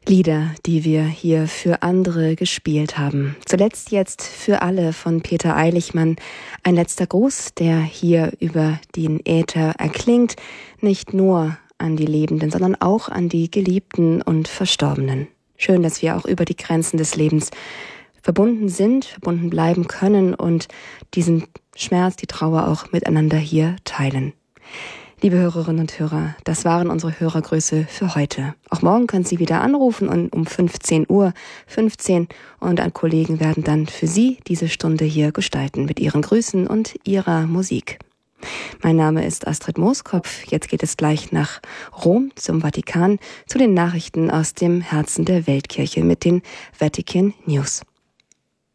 Lieder, die wir hier für andere gespielt haben. Zuletzt jetzt für alle von Peter Eilichmann. Ein letzter Gruß, der hier über den Äther erklingt. Nicht nur an die Lebenden, sondern auch an die Geliebten und Verstorbenen. Schön, dass wir auch über die Grenzen des Lebens verbunden sind, verbunden bleiben können und diesen Schmerz, die Trauer auch miteinander hier teilen. Liebe Hörerinnen und Hörer, das waren unsere Hörergrüße für heute. Auch morgen können Sie wieder anrufen und um 15:15 Uhr und ein Kollegen werden dann für Sie diese Stunde hier gestalten mit ihren Grüßen und ihrer Musik. Mein Name ist Astrid Mooskopf. Jetzt geht es gleich nach Rom zum Vatikan zu den Nachrichten aus dem Herzen der Weltkirche mit den Vatican News.